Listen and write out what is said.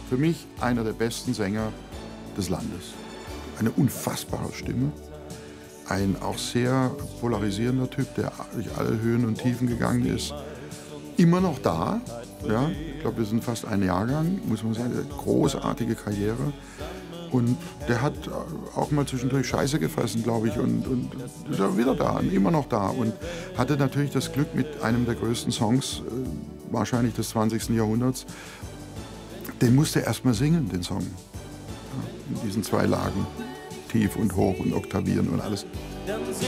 Für mich einer der besten Sänger des Landes. Eine unfassbare Stimme. Ein auch sehr polarisierender Typ, der durch alle Höhen und Tiefen gegangen ist. Immer noch da. Ja, ich glaube, wir sind fast ein Jahrgang, muss man sagen. Großartige Karriere. Und der hat auch mal zwischendurch Scheiße gefressen, glaube ich, und ist ja wieder da, und immer noch da. Und hatte natürlich das Glück mit einem der größten Songs, wahrscheinlich des 20. Jahrhunderts. Den musste er erst mal singen, den Song. Ja, in diesen 2 Lagen, tief und hoch und oktavieren und alles.